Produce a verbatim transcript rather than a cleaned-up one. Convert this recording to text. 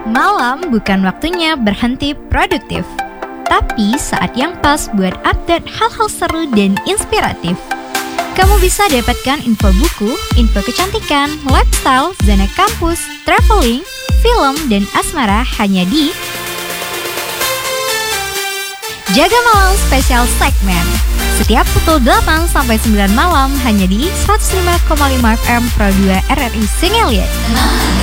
Malam bukan waktunya berhenti produktif, tapi saat yang pas buat update hal-hal seru dan inspiratif. Kamu bisa dapatkan info buku, info kecantikan, lifestyle, zona kampus, traveling, film, dan asmara hanya di Jaga Malam Special Segment. Setiap pukul delapan sampai sembilan malam hanya di seratus lima koma lima F M Pro dua R R I Singeliat.